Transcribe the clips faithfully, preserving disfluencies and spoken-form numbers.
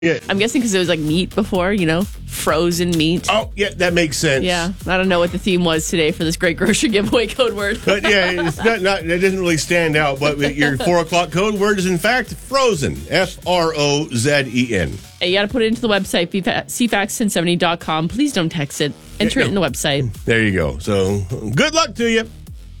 Yeah. I'm guessing because it was like meat before, you know, frozen meat. Oh, yeah, that makes sense. Yeah, I don't know what the theme was today for this great grocery giveaway code word. But yeah, it's not, not, it doesn't really stand out. But your four o'clock code word is in fact frozen. F R O Z E N. Hey, you got to put it into the website, c fax ten seventy dot com. Please don't text it. Enter it in the website. There you go. So good luck to you.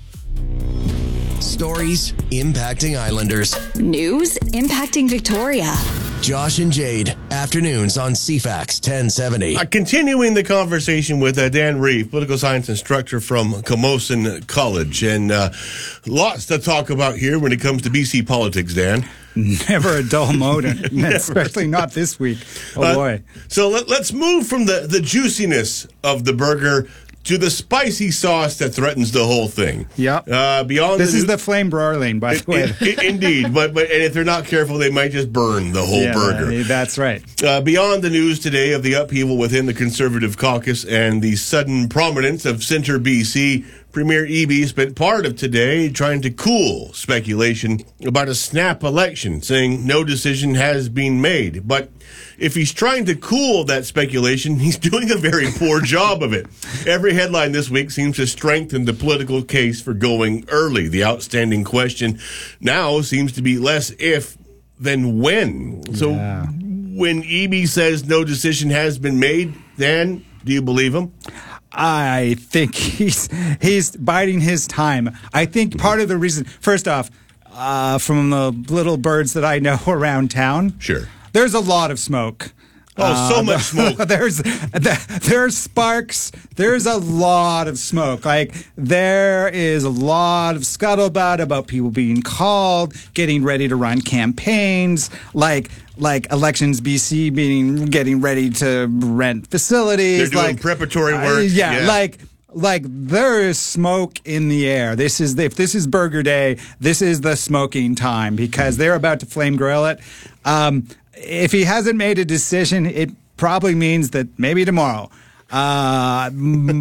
Stories impacting Islanders. News impacting Victoria. Josh and Jade, afternoons on C FAX ten seventy. Uh, continuing the conversation with uh, Dan Reeve, political science instructor from Camosun College. And uh, lots to talk about here when it comes to B C politics, Dan. Never a dull moment, especially not this week. Oh, uh, boy. So let, let's move from the, the juiciness of the burger to the spicy sauce that threatens the whole thing. Yep. Uh, beyond this the, is the flame broiling, by the way. It, it, indeed. But, but and if they're not careful, they might just burn the whole yeah, burger. That's right. Uh, beyond the news today of the upheaval within the Conservative caucus and the sudden prominence of Centre B C, Premier Eby spent part of today trying to cool speculation about a snap election, saying no decision has been made. But if he's trying to cool that speculation, he's doing a very poor job of it. Every headline this week seems to strengthen the political case for going early. The outstanding question now seems to be less if than when. So yeah. when Eby says no decision has been made, then do you believe him? I think he's he's biding his time. I think part of the reason, first off, uh, from the little birds that I know around town, sure, there's a lot of smoke. Oh, so uh, much smoke. There's there's sparks. There's a lot of smoke. Like, there is a lot of scuttlebutt about people being called, getting ready to run campaigns, like like Elections B C being getting ready to rent facilities. They're doing like, preparatory work. Uh, yeah, yeah, like like there is smoke in the air. This is if this is Burger Day, this is the smoking time because they're about to flame grill it. Um, If he hasn't made a decision, it probably means that maybe tomorrow. Uh,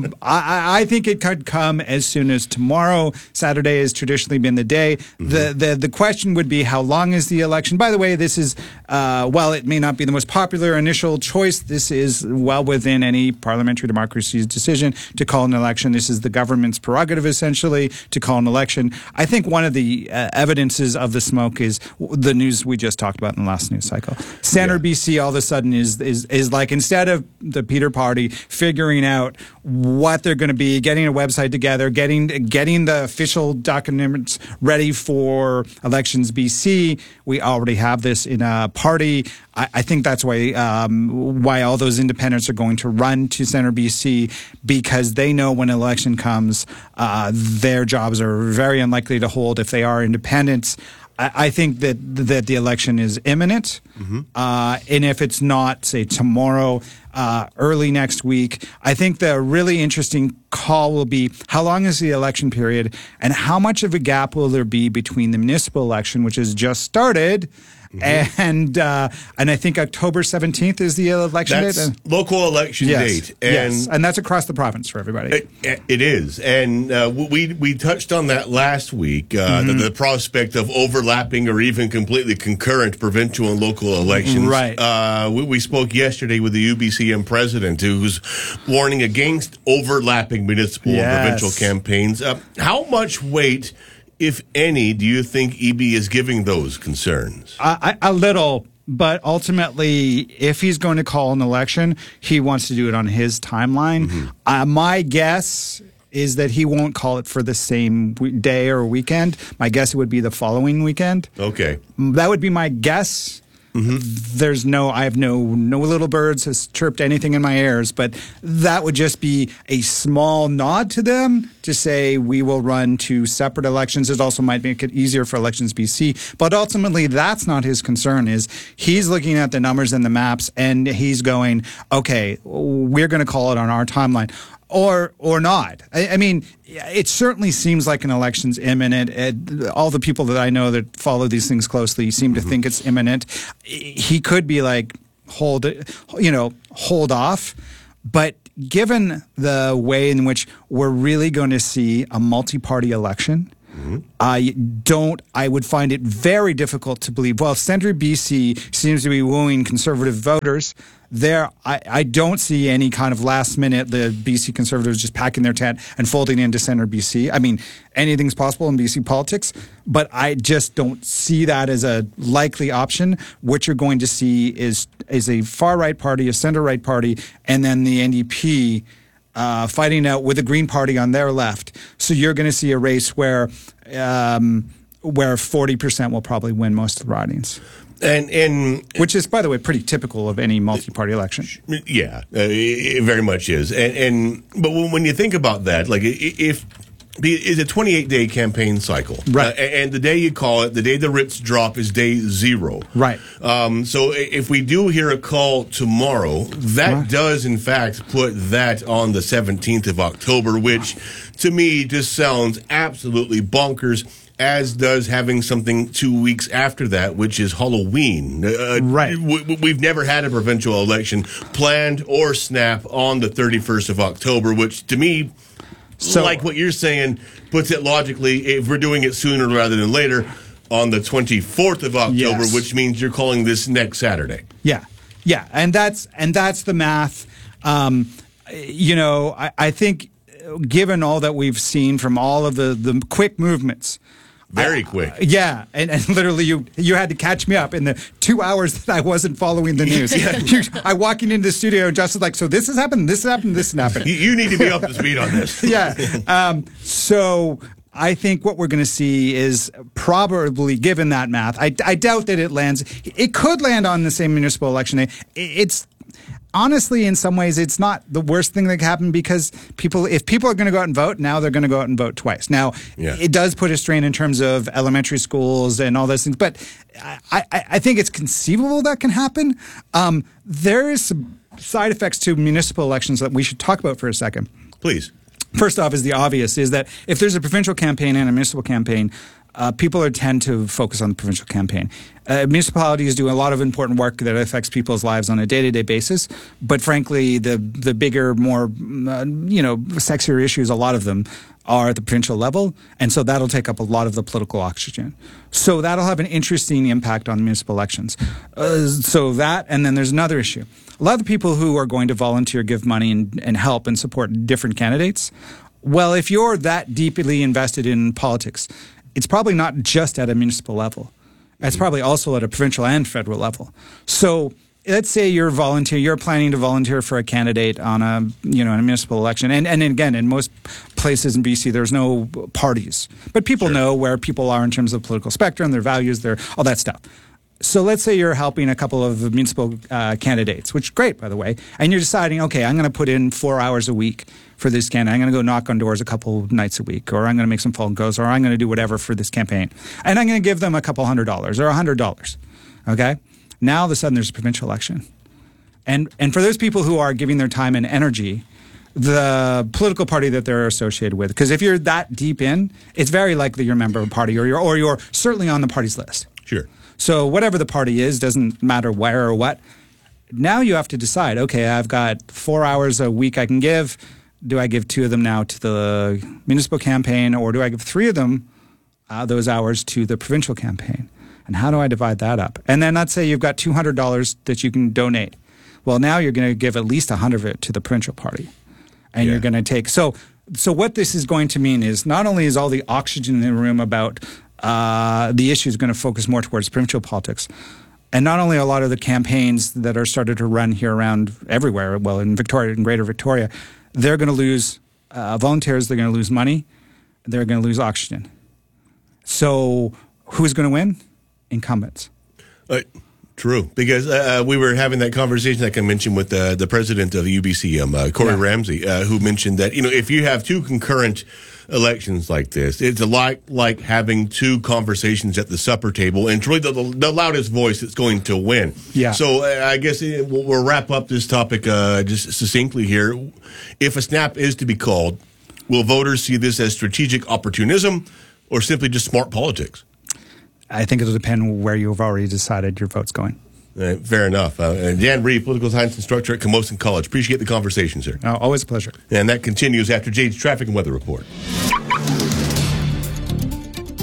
I, I think it could come as soon as tomorrow. Saturday has traditionally been the day. Mm-hmm. The, the the question would be, how long is the election? By the way, this is, uh, while it may not be the most popular initial choice, this is well within any parliamentary democracy's decision to call an election. This is the government's prerogative, essentially, to call an election. I think one of the uh, evidences of the smoke is the news we just talked about in the last news cycle. Centre yeah. B C all of a sudden is, is, is like, instead of the Peter Party figuring out what they're going to be, getting a website together, getting getting the official documents ready for Elections B C. We already have this in a party. I, I think that's why um, why all those independents are going to run to Centre B C, because they know when an election comes, uh, their jobs are very unlikely to hold if they are independents. I think that that the election is imminent, mm-hmm. uh, and if it's not, say, tomorrow, uh, early next week, I think the really interesting call will be how long is the election period and how much of a gap will there be between the municipal election, which has just started, mm-hmm. and uh, and I think October seventeenth is the election that's date. Local election yes. date. And yes, and that's across the province for everybody. It, it is. And uh, we we touched on that last week, uh, mm-hmm. the, the prospect of overlapping or even completely concurrent provincial and local elections. Right. Uh, we, we spoke yesterday with the U B C M president, who's warning against overlapping municipal yes. and provincial campaigns. Uh, how much weight, if any, do you think Eby is giving those concerns? Uh, a little. But ultimately, if he's going to call an election, he wants to do it on his timeline. Mm-hmm. Uh, my guess is that he won't call it for the same day or weekend. My guess it would be the following weekend. Okay. That would be my guess. Mm-hmm. There's no, I have no, no little birds has chirped anything in my ears, but that would just be a small nod to them to say we will run two separate elections. It also might make it easier for Elections B C, but ultimately that's not his concern. Is he's looking at the numbers and the maps and he's going, okay, we're going to call it on our timeline. Or or not. I, I mean, it certainly seems like an election's imminent. It, all the people that I know that follow these things closely seem to mm-hmm. think it's imminent. He could be like, hold it, you know, hold off. But given the way in which we're really going to see a multi-party election, Mm-hmm. I don't, I would find it very difficult to believe, well, Centre B C seems to be wooing Conservative voters. There, I, I don't see any kind of last minute, the B C Conservatives just packing their tent and folding into Centre B C. I mean, anything's possible in B C politics, but I just don't see that as a likely option. What you're going to see is, is a far-right party, a centre-right party, and then the N D P uh, fighting out with the Green Party on their left. So you're going to see a race where, um, where forty percent will probably win most of the ridings. And, and Which is, by the way, pretty typical of any multi-party election. Yeah, uh, it very much is. And, and but when, when you think about that, like if it's a twenty-eight day campaign cycle, right? Uh, and the day you call it, the day the writs drop is day zero, right? Um, so if we do hear a call tomorrow, that right. does in fact put that on the seventeenth of October, which to me just sounds absolutely bonkers. As does having something two weeks after that, which is Halloween. Uh, right. W- we've never had a provincial election planned or snap on the thirty-first of October, which to me, so, like what you're saying, puts it logically, if we're doing it sooner rather than later, on the twenty-fourth of October, yes. which means you're calling this next Saturday. Yeah. Yeah. And that's, and that's the math. Um, you know, I, I think given all that we've seen from all of the, the quick movements, Very quick. Uh, yeah, and, and literally you you had to catch me up in the two hours that I wasn't following the news. you, I walking into the studio and just like, so this has happened, this has happened, this has happened. You, you need to be up to speed on this. yeah. Um, so I think what we're going to see is probably, given that math, I, I doubt that it lands. It could land on the same municipal election day. It's... Honestly, in some ways, it's not the worst thing that could happen because people, if people are going to go out and vote, now they're going to go out and vote twice. Now, yeah. it does put a strain in terms of elementary schools and all those things, but I, I, I think it's conceivable that can happen. Um, there is some side effects to municipal elections that we should talk about for a second. Please. First off is the obvious, is that if there's a provincial campaign and a municipal campaign, Uh, people are, tend to focus on the provincial campaign. Uh, municipalities do a lot of important work that affects people's lives on a day-to-day basis. But frankly, the the bigger, more uh, you know, sexier issues, a lot of them are at the provincial level, and so that'll take up a lot of the political oxygen. So that'll have an interesting impact on municipal elections. Uh, so that, and then there's another issue. A lot of the people who are going to volunteer, give money, and, and help and support different candidates. Well, if you're that deeply invested in politics, it's probably not just at a municipal level. It's probably also at a provincial and federal level. So let's say you're volunteer, you're planning to volunteer for a candidate on a, you know, in a municipal election. And, and again, in most places in B C, there's no parties. But people sure. know where people are in terms of the political spectrum, their values, their all that stuff. So let's say you're helping a couple of municipal uh, candidates, which is great, by the way, and you're deciding, okay, I'm going to put in four hours a week for this candidate. I'm going to go knock on doors a couple nights a week, or I'm going to make some phone calls, or I'm going to do whatever for this campaign. And I'm going to give them a couple hundred dollars or a hundred dollars, okay? Now, all of a sudden, there's a provincial election. And, and for those people who are giving their time and energy, the political party that they're associated with, because if you're that deep in, it's very likely you're a member of a party, or you're, or you're certainly on the party's list. Sure. So whatever the party is, doesn't matter where or what. Now you have to decide, okay, I've got four hours a week I can give. Do I give two of them now to the municipal campaign, or do I give three of them, uh, those hours, to the provincial campaign? And how do I divide that up? And then let's say you've got two hundred dollars that you can donate. Well, now you're going to give at least one hundred of it to the provincial party. And yeah. you're going to take... So, so what this is going to mean is not only is all the oxygen in the room about... Uh, the issue is going to focus more towards provincial politics. And not only a lot of the campaigns that are started to run here around everywhere, well, in Victoria, in Greater Victoria, they're going to lose uh, volunteers, they're going to lose money, they're going to lose oxygen. So who's going to win? Incumbents. Uh, true, because uh, we were having that conversation, like I mentioned, with uh, the president of the U B C, um, uh, Corey yeah. Ramsey, uh, who mentioned that, you know, if you have two concurrent elections like this, it's a lot like having two conversations at the supper table, and it's really the, the loudest voice that's going to win. Yeah. So uh, I guess it, we'll, we'll wrap up this topic uh, just succinctly here. If a snap is to be called, will voters see this as strategic opportunism or simply just smart politics? I think it'll depend where you've already decided your vote's going. Uh, fair enough. Uh, Dan Reed, political science instructor at Camosun College. Appreciate the conversation, sir. Oh, always a pleasure. And that continues after Jade's traffic and weather report.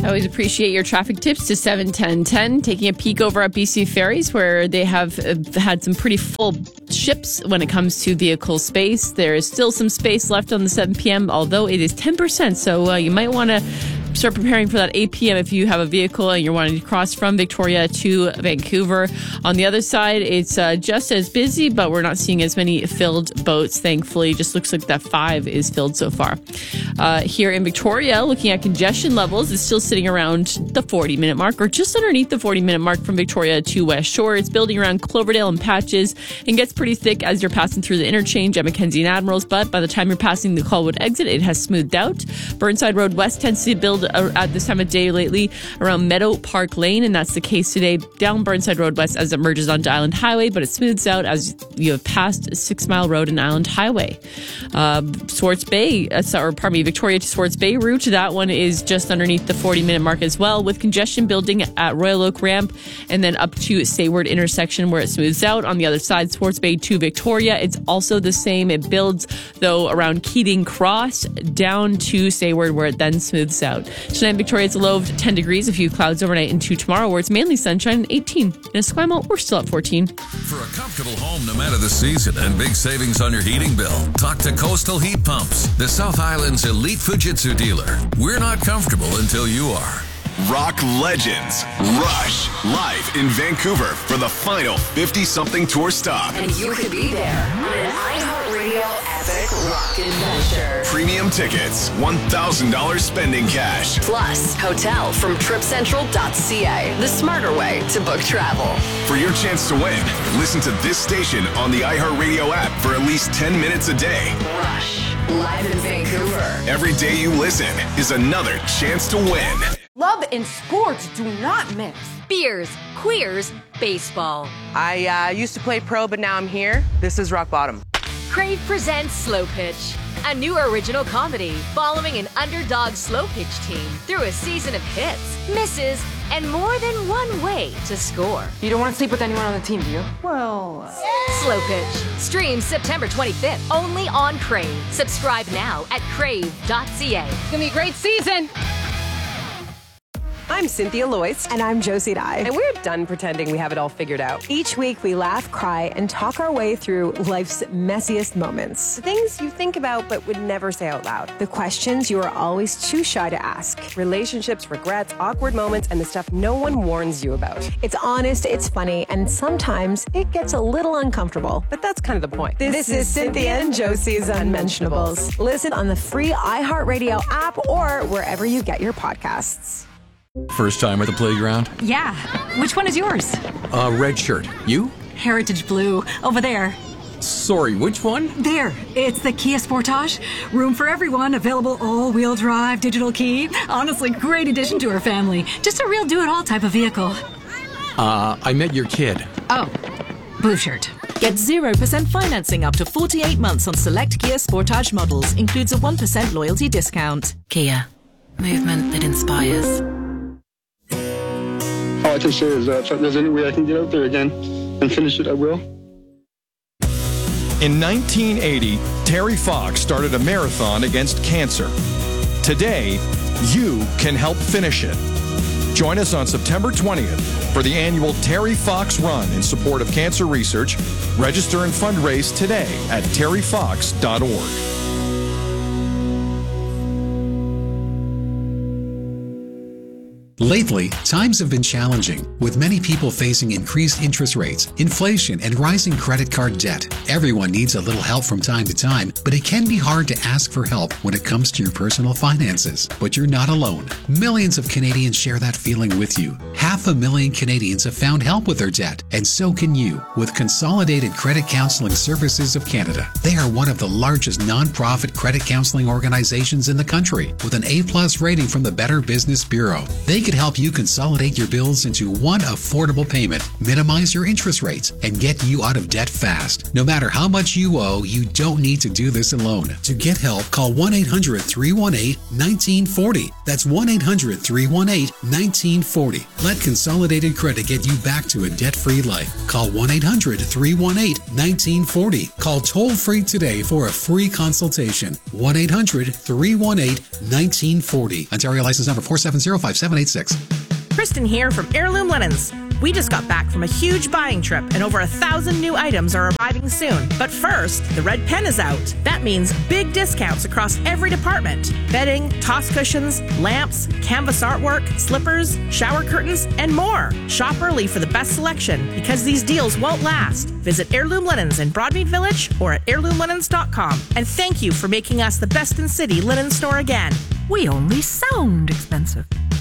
I always appreciate your traffic tips to seven ten ten. Taking a peek over at B C Ferries, where they have uh, had some pretty full ships when it comes to vehicle space. There is still some space left on the seven p.m., although it is ten percent. So uh, you might want to start preparing for that eight p.m. if you have a vehicle and you're wanting to cross from Victoria to Vancouver. On the other side, it's uh, just as busy, but we're not seeing as many filled boats, thankfully. Just looks like that five is filled so far. Uh, here in Victoria, looking at congestion levels, it's still sitting around the forty-minute mark, or just underneath the forty-minute mark from Victoria to West Shore. It's building around Cloverdale and Patches and gets pretty thick as you're passing through the interchange at Mackenzie and Admirals, but by the time you're passing the Colwood exit, it has smoothed out. Burnside Road West tends to build at this time of day lately around Meadow Park Lane, and that's the case today down Burnside Road West as it merges onto Island Highway, but it smooths out as you have passed Six Mile Road and Island Highway. Uh, Swartz Bay, uh, or pardon me, Victoria to Swartz Bay route, that one is just underneath the forty-minute mark as well, with congestion building at Royal Oak Ramp and then up to Sayward intersection where it smooths out. On the other side, Swartz Bay to Victoria, it's also the same. It builds, though, around Keating Cross down to Sayward where it then smooths out. Tonight, Victoria, it's a low of ten degrees, a few clouds overnight into tomorrow, where it's mainly sunshine, eighteen. In Esquimalt, we're still at fourteen. For a comfortable home no matter the season and big savings on your heating bill, talk to Coastal Heat Pumps, the South Island's elite Fujitsu dealer. We're not comfortable until you are. Rock legends Rush live in Vancouver for the final fifty-something tour stop. And you could be there on an iHeartRadio epic rock adventure. Premium tickets, one thousand dollars spending cash. Plus, hotel from trip central dot c a, the smarter way to book travel. For your chance to win, listen to this station on the iHeartRadio app for at least ten minutes a day. Rush, live in Vancouver. Every day you listen is another chance to win. Love and sports do not mix. Beers, queers, baseball. I uh, used to play pro, but now I'm here. This is rock bottom. Crave presents Slow Pitch, a new original comedy following an underdog slow pitch team through a season of hits, misses, and more than one way to score. You don't want to sleep with anyone on the team, do you? Well... Uh... Slow Pitch. Streams September twenty-fifth, only on Crave. Subscribe now at crave dot c a. It's going to be a great season. I'm Cynthia Loyce. And I'm Josie Dye. And we're done pretending we have it all figured out. Each week we laugh, cry, and talk our way through life's messiest moments. The things you think about but would never say out loud. The questions you are always too shy to ask. Relationships, regrets, awkward moments, and the stuff no one warns you about. It's honest, it's funny, and sometimes it gets a little uncomfortable. But that's kind of the point. This, this is, is Cynthia and Josie's Unmentionables. Listen on the free iHeartRadio app or wherever you get your podcasts. First time at the playground? Yeah. Which one is yours? Uh, red shirt. You? Heritage Blue. Over there. Sorry, which one? There. It's the Kia Sportage. Room for everyone. Available all-wheel drive, digital key. Honestly, great addition to our family. Just a real do-it-all type of vehicle. Uh, I met your kid. Oh. Blue shirt. Get zero percent financing up to forty-eight months on select Kia Sportage models. Includes a one percent loyalty discount. Kia. Movement that inspires. All I can say is that if there's any way I can get out there again and finish it, I will. In nineteen eighty, Terry Fox started a marathon against cancer. Today, you can help finish it. Join us on September twentieth for the annual Terry Fox Run in support of cancer research. Register and fundraise today at terry fox dot org. Lately, times have been challenging, with many people facing increased interest rates, inflation, and rising credit card debt. Everyone needs a little help from time to time, but it can be hard to ask for help when it comes to your personal finances. But you're not alone. Millions of Canadians share that feeling with you. Half a million Canadians have found help with their debt, and so can you with Consolidated Credit Counseling Services of Canada. They are one of the largest non-profit credit counseling organizations in the country, with an A plus rating from the Better Business Bureau. They could help you consolidate your bills into one affordable payment, minimize your interest rates, and get you out of debt fast. No matter how much you owe, you don't need to do this alone. To get help, call one eight hundred, three one eight, one nine four zero. That's one eight hundred, three one eight, one nine four zero. Let Consolidated Credit get you back to a debt-free life. Call one eight hundred, three one eight, one nine four zero. Call toll-free today for a free consultation. one eight hundred, three one eight, one nine four zero. Ontario license number four seven zero, five seven eight six. Kristen here from Heirloom Linens. We just got back from a huge buying trip and over a thousand new items are arriving soon. But first, the red pen is out. That means big discounts across every department. Bedding, toss cushions, lamps, canvas artwork, slippers, shower curtains, and more. Shop early for the best selection because these deals won't last. Visit Heirloom Linens in Broadmead Village or at heirloom linens dot com. And thank you for making us the best in city linen store again. We only sound expensive.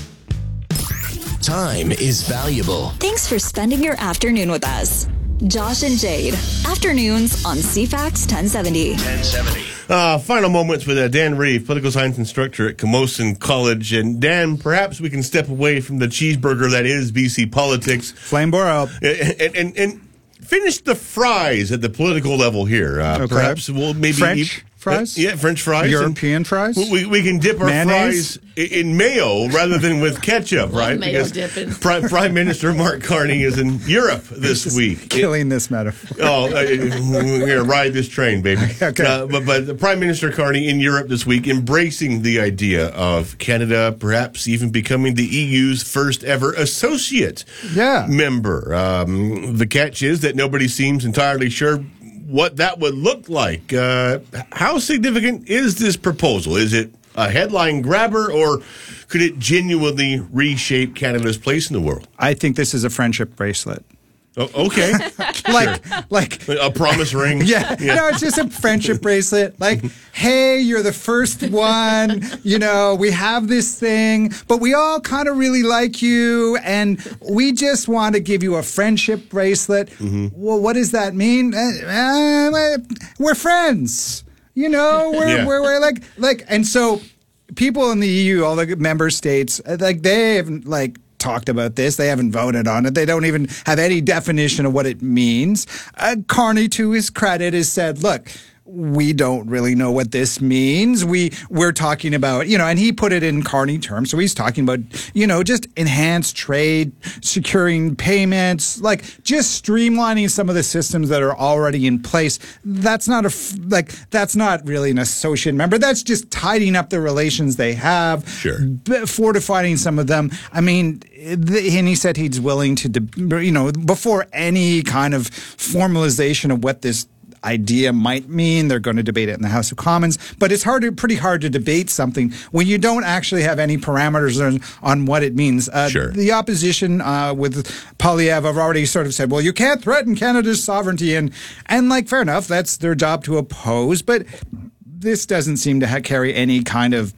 Time is valuable. Thanks for spending your afternoon with us. Josh and Jade, afternoons on C FAX ten seventy. ten seventy. Uh, final moments with uh, Dan Reeve, political science instructor at Camosun College. And Dan, perhaps we can step away from the cheeseburger that is B C politics. Flame bore up. And, and, and, and finish the fries at the political level here. Uh, Okay. Perhaps we'll maybe... French fries? Uh, yeah, French fries. European And fries? We, we can dip our Mayonnaise? fries i- in mayo rather than with ketchup, right? mayo Because dipping. Prime, Prime Minister Mark Carney is in Europe this week. Killing this metaphor. Oh, uh, we're going to ride this train, baby. Okay. Uh, but, but the Prime Minister Carney in Europe this week embracing the idea of Canada perhaps even becoming the E U's first ever associate Yeah. member. Um, the catch is that nobody seems entirely sure what that would look like. Uh, how significant is this proposal? Is it a headline grabber, or could it genuinely reshape Canada's place in the world? I think this is a friendship bracelet. Oh, okay. like, like a promise ring. Yeah. No, it's just a friendship bracelet. Like, hey, you're the first one. You know, we have this thing, but we all kind of really like you, and we just want to give you a friendship bracelet. Mm-hmm. Well, what does that mean? Uh, uh, we're friends. You know, we're, Yeah. we're we're like like, and so people in the E U, all the member states, uh, like they haven't like. talked about this. They haven't voted on it. They don't even have any definition of what it means. Uh, Carney, to his credit, has said, look, we don't really know what this means. We, we're talking about, you know, and he put it in Carney terms. So he's talking about, you know, just enhanced trade, securing payments, like just streamlining some of the systems that are already in place. That's not a, f- like, that's not really an associate member. That's just tidying up the relations they have. Sure. B- fortifying some of them. I mean, the, and he said he's willing to, de- you know, before any kind of formalization of what this idea might mean. They're going to debate it in the House of Commons, but it's hard, to, pretty hard to debate something when you don't actually have any parameters on, on what it means. Uh, Sure. The opposition uh, with Poilievre have already sort of said, well, you can't threaten Canada's sovereignty, and and like fair enough, that's their job to oppose, but this doesn't seem to ha- carry any kind of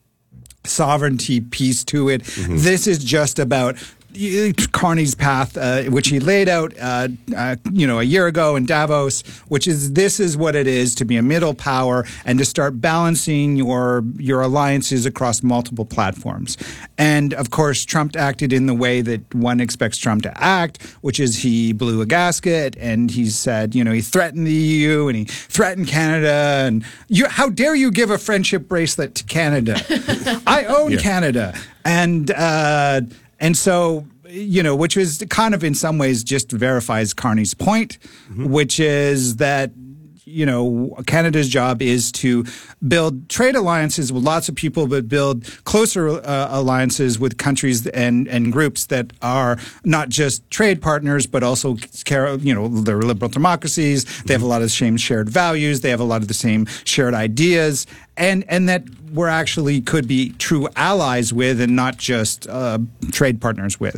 sovereignty piece to it. Mm-hmm. This is just about Carney's path, uh, which he laid out, uh, uh, you know, a year ago in Davos, which is this is what it is to be a middle power and to start balancing your your alliances across multiple platforms. And of course, Trump acted in the way that one expects Trump to act, which is he blew a gasket and he said, you know, he threatened the E U and he threatened Canada, and you, how dare you give a friendship bracelet to Canada? I own Yeah. Canada, and. Uh, And so, you know, which is kind of in some ways just verifies Carney's point, mm-hmm. which is that, you know, Canada's job is to build trade alliances with lots of people, but build closer uh, alliances with countries and, and groups that are not just trade partners, but also, you know, they're liberal democracies. They have a lot of the same shared values. They have a lot of the same shared ideas. And and that we're actually could be true allies with and not just uh, trade partners with.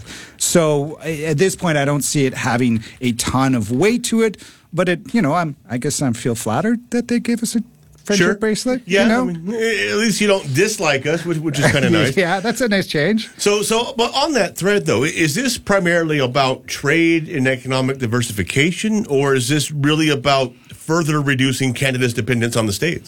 So at this point, I don't see it having a ton of weight to it. But it, you know, I'm I guess I feel flattered that they gave us a friendship Sure. bracelet. Yeah, you know? I mean, at least you don't dislike us, which, which is kind of nice. Yeah, that's a nice change. So, so, but on that thread, though, is this primarily about trade and economic diversification, or is this really about further reducing Canada's dependence on the States?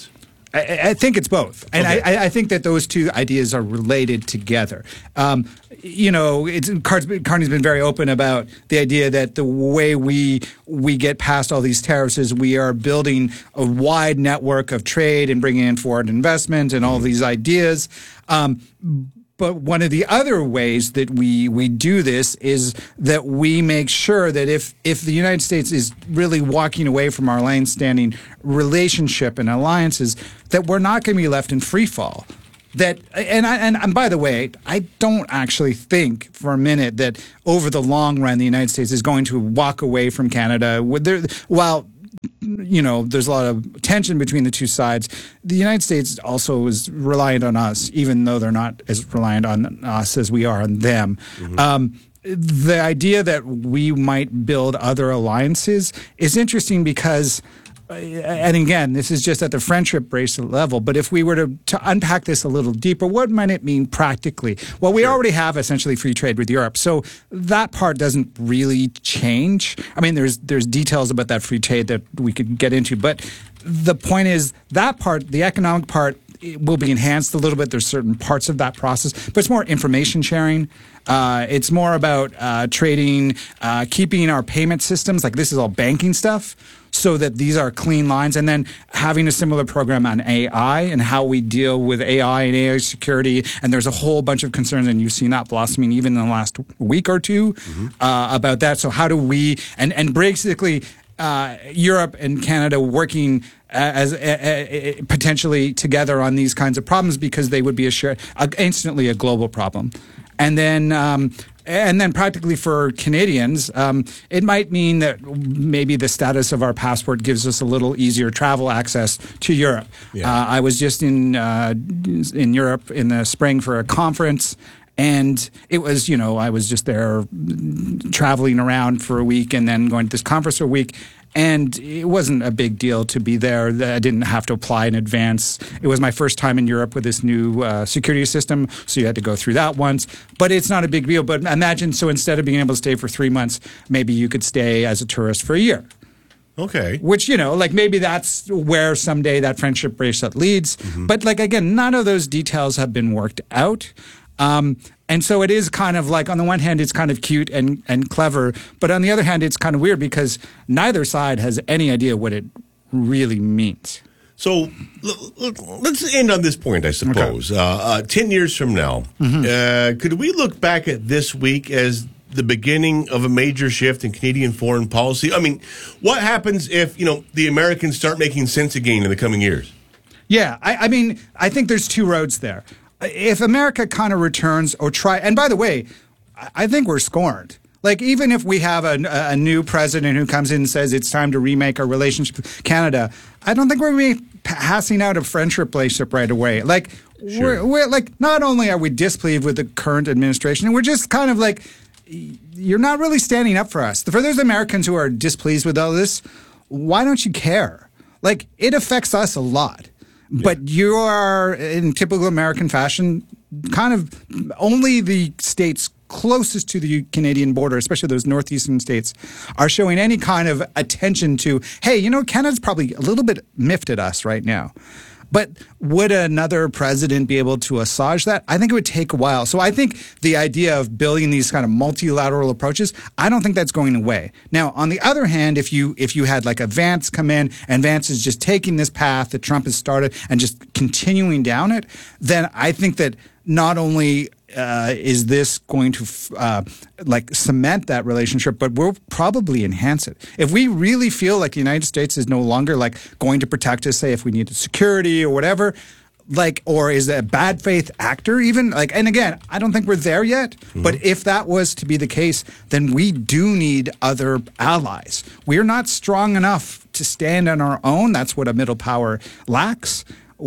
I, I think it's both, and Okay. I, I think that those two ideas are related together. Um, you know, it's, Carney's been very open about the idea that the way we we get past all these tariffs is we are building a wide network of trade and bringing in foreign investment and all these ideas. Um, But one of the other ways that we, we do this is that we make sure that if, if the United States is really walking away from our long-standing relationship and alliances, that we're not going to be left in free fall. That and I and, and by the way, I don't actually think for a minute that over the long run the United States is going to walk away from Canada. There, while you know, there's a lot of tension between the two sides. The United States also is reliant on us, even though they're not as reliant on us as we are on them. Mm-hmm. Um, the idea that we might build other alliances is interesting because, uh, and again, this is just at the friendship bracelet level, but if we were to, to unpack this a little deeper, what might it mean practically? Well, we sure. already have essentially free trade with Europe, so that part doesn't really change. I mean, there's there's details about that free trade that we could get into, but the point is that part, the economic part, it will be enhanced a little bit. There's certain parts of that process, but it's more information sharing. Uh, it's more about uh, trading, uh, keeping our payment systems, like this is all banking stuff, so that these are clean lines, and then having a similar program on A I and how we deal with A I and A I security. And there's a whole bunch of concerns, and you've seen that blossoming even in the last week or two mm-hmm. uh, about that. So how do we, and, and basically uh, Europe and Canada working as uh, uh, potentially together on these kinds of problems, because they would be a share, uh, instantly a global problem. And then, um, and then practically for Canadians, um, it might mean that maybe the status of our passport gives us a little easier travel access to Europe. Yeah. Uh, I was just in uh, in Europe in the spring for a conference. And it was, you know, I was just there traveling around for a week and then going to this conference for a week. And it wasn't a big deal to be there. I didn't have to apply in advance. It was my first time in Europe with this new uh, security system, so you had to go through that once. But it's not a big deal. But imagine, so instead of being able to stay for three months, maybe you could stay as a tourist for a year. Okay. Which, you know, like maybe that's where someday that friendship bracelet leads. Mm-hmm. But like, again, none of those details have been worked out. Um, and so it is kind of like, on the one hand, it's kind of cute and, and clever. But on the other hand, it's kind of weird because neither side has any idea what it really means. So l- l- let's end on this point, I suppose. Okay. Uh, uh, ten years from now, mm-hmm. uh, could we look back at this week as the beginning of a major shift in Canadian foreign policy? I mean, what happens if, you know, the Americans start making sense again in the coming years? Yeah, I, I mean, I think there's two roads there. If America kind of returns or try, and by the way, I think we're scorned. Like, even if we have a, a new president who comes in and says it's time to remake our relationship with Canada, I don't think we're going to be passing out a friendship relationship right away. Like, sure. we're, we're like, not only are we displeased with the current administration, we're just kind of like, you're not really standing up for us. For those Americans who are displeased with all this, why don't you care? Like, it affects us a lot. Yeah. But you are, in typical American fashion, kind of only the states closest to the Canadian border, especially those northeastern states, are showing any kind of attention to, hey, you know, Canada's probably a little bit miffed at us right now. But would another president be able to assuage that? I think it would take a while. So I think the idea of building these kind of multilateral approaches, I don't think that's going away. Now, on the other hand, if you if you had like a Vance come in and Vance is just taking this path that Trump has started and just continuing down it, then I think that not only uh, is this going to uh, like cement that relationship, but we'll probably enhance it. If we really feel like the United States is no longer like going to protect us, say if we needed security or whatever, like, or is a bad faith actor even, like, and again, I don't think we're there yet, mm-hmm. but if that was to be the case, then we do need other allies. We're not strong enough to stand on our own. That's what a middle power lacks.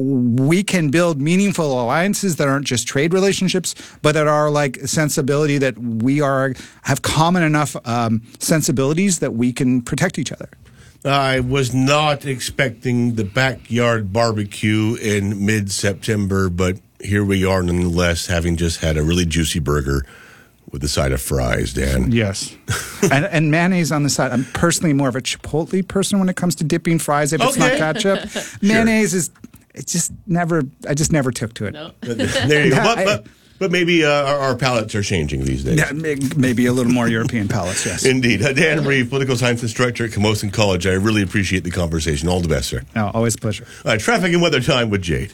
We can build meaningful alliances that aren't just trade relationships, but that are like sensibility that we are have common enough um, sensibilities that we can protect each other. I was not expecting the backyard barbecue in mid-September, but here we are nonetheless, having just had a really juicy burger with a side of fries, Dan. Yes. and, and mayonnaise on the side. I'm personally more of a Chipotle person when it comes to dipping fries if it's okay. not ketchup. Mayonnaise sure. is... it just never, I just never took to it. No. There you go. But, but, but maybe uh, our, our palates are changing these days. Yeah, maybe a little more European palates, yes. Indeed. Uh, Dan Marie, political science instructor at Camosun College. I really appreciate the conversation. All the best, sir. No, always a pleasure. All right, traffic and weather time with Jade.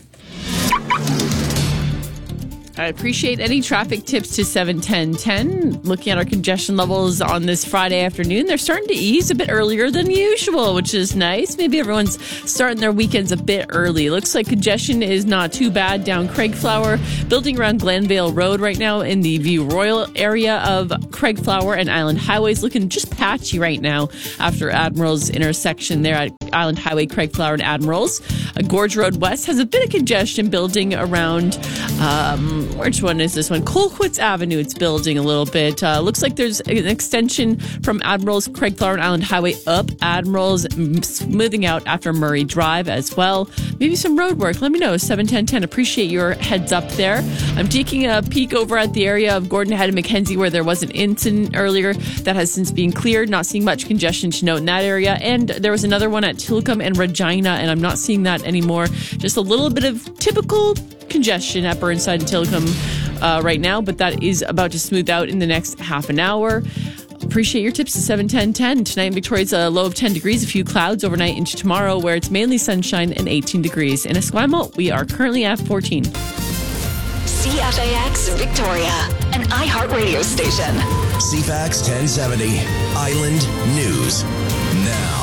I appreciate any traffic tips to seven ten ten. Looking at our congestion levels on this Friday afternoon, they're starting to ease a bit earlier than usual, which is nice. Maybe everyone's starting their weekends a bit early. Looks like congestion is not too bad down Craigflower, building around Glenvale Road right now in the View Royal area of Craigflower and Island Highways. Looking just patchy right now after Admirals intersection there at Island Highway, Craigflower and Admirals. Uh, Gorge Road West has a bit of congestion building around... Um, Which one is this one? Colquitts Avenue. It's building a little bit. Uh, looks like there's an extension from Admirals, Craigflower and Island Highway up Admirals, smoothing out after Murray Drive as well. Maybe some road work. Let me know. seven ten ten. Appreciate your heads up there. I'm taking a peek over at the area of Gordon Head and Mackenzie where there was an incident earlier that has since been cleared. Not seeing much congestion to note in that area. And there was another one at Tilcomb and Regina, and I'm not seeing that anymore. Just a little bit of typical congestion at Burnside and Tilcomb uh, right now, but that is about to smooth out in the next half an hour. Appreciate your tips to seven ten ten. Tonight in Victoria's a low of ten degrees, a few clouds overnight into tomorrow where it's mainly sunshine and eighteen degrees. In Esquimalt, we are currently at fourteen. C F A X Victoria, an iHeartRadio station. C F A X ten seventy, Island News Now.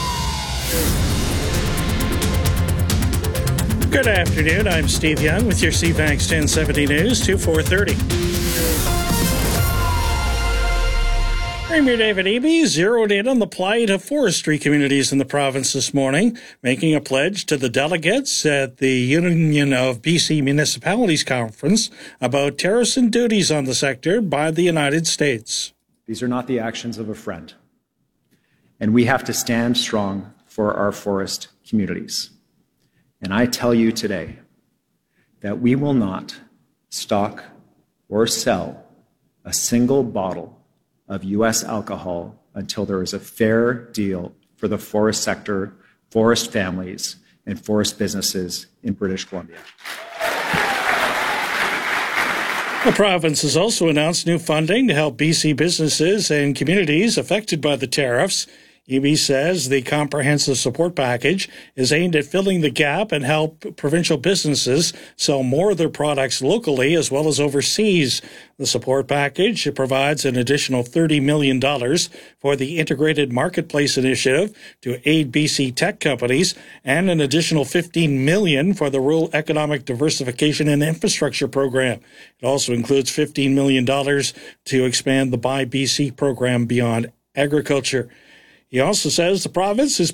Good afternoon. I'm Steve Young with your C F A X ten seventy News to four thirty. Premier David Eby zeroed in on the plight of forestry communities in the province this morning, making a pledge to the delegates at the Union of B C Municipalities Conference about tariffs and duties on the sector by the United States. These are not the actions of a friend, and we have to stand strong for our forest communities. And I tell you today that we will not stock or sell a single bottle of U S alcohol until there is a fair deal for the forest sector, forest families, and forest businesses in British Columbia. The province has also announced new funding to help B C businesses and communities affected by the tariffs. Eby says the comprehensive support package is aimed at filling the gap and help provincial businesses sell more of their products locally as well as overseas. The support package provides an additional thirty million dollars for the Integrated Marketplace Initiative to aid B C tech companies and an additional fifteen million dollars for the Rural Economic Diversification and Infrastructure Program. It also includes fifteen million dollars to expand the Buy B C program beyond agriculture. He also says the province is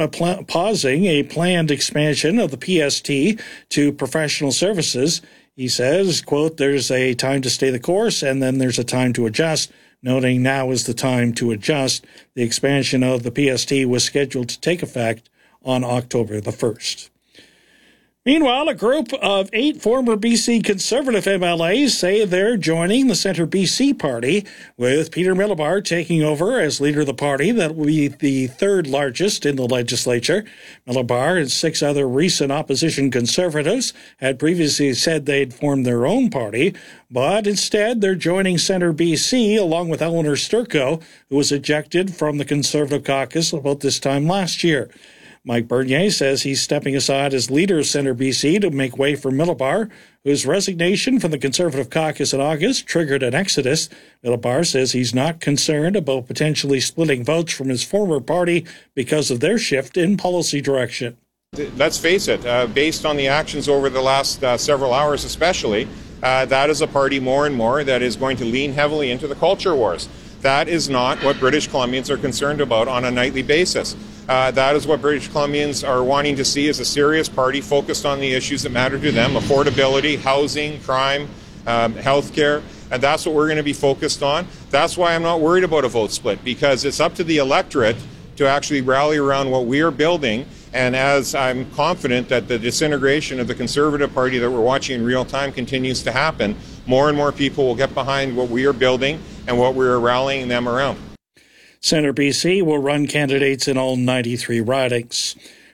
pausing a planned expansion of the P S T to professional services. He says, quote, there's a time to stay the course and then there's a time to adjust, noting now is the time to adjust. The expansion of the P S T was scheduled to take effect on October the first. Meanwhile, a group of eight former B C Conservative M L As say they're joining the Centre B C party, with Peter Milobar taking over as leader of the party. That will be the third largest in the legislature. Milobar and six other recent opposition Conservatives had previously said they'd form their own party, but instead they're joining Centre B C along with Eleanor Sturko, who was ejected from the Conservative caucus about this time last year. Mike Bernier says he's stepping aside as leader of Centre B C to make way for Milobar, whose resignation from the Conservative caucus in August triggered an exodus. Milobar says he's not concerned about potentially splitting votes from his former party because of their shift in policy direction. Let's face it, uh, based on the actions over the last uh, several hours especially, uh, that is a party more and more that is going to lean heavily into the culture wars. That is not what British Columbians are concerned about on a nightly basis. Uh, that is what British Columbians are wanting to see as a serious party focused on the issues that matter to them: affordability, housing, crime, um, healthcare, and that's what we're going to be focused on. That's why I'm not worried about a vote split, because it's up to the electorate to actually rally around what we are building. And as I'm confident that the disintegration of the Conservative Party that we're watching in real time continues to happen, more and more people will get behind what we are building and what we're rallying them around. Centre B C will run candidates in all ninety-three ridings.